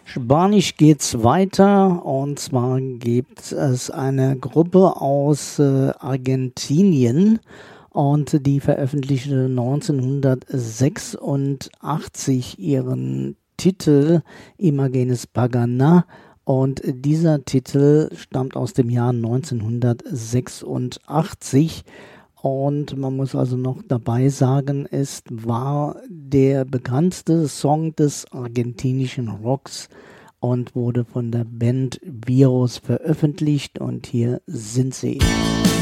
Spanisch geht's weiter, und zwar gibt es eine Gruppe aus Argentinien, und die veröffentlichte 1986 ihren Titel Imágenes Paganas, und dieser Titel stammt aus dem Jahr 1986. Und man muss also noch dabei sagen, es war der bekannteste Song des argentinischen Rocks und wurde von der Band Virus veröffentlicht. Und hier sind sie.